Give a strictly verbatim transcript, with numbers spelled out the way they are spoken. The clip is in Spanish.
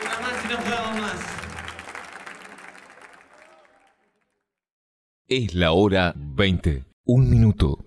Una más y no jugamos más. Es la hora veinte. Un minuto.